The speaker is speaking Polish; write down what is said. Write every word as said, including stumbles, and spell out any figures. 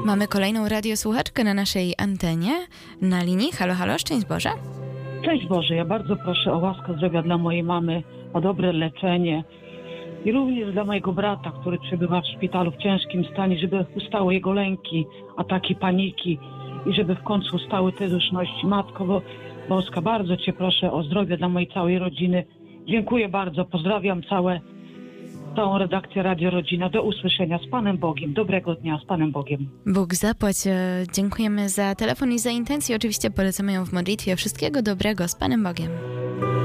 Mamy kolejną radiosłuchaczkę na naszej antenie. Na linii. Halo, halo, szczęść Boże. Cześć Boże, ja bardzo proszę o łaskę zdrowia dla mojej mamy, o dobre leczenie i również dla mojego brata, który przebywa w szpitalu w ciężkim stanie, żeby ustały jego lęki, ataki paniki i żeby w końcu ustały te duszności. Matko Bo- Boska, bardzo Cię proszę o zdrowie dla mojej całej rodziny. Dziękuję bardzo, pozdrawiam całe, całą redakcję Radio Rodzina. Do usłyszenia, z Panem Bogiem. Dobrego dnia, z Panem Bogiem. Bóg zapłać. E, Dziękujemy za telefon i za intencję. Oczywiście polecamy ją w modlitwie. Wszystkiego dobrego. Z Panem Bogiem.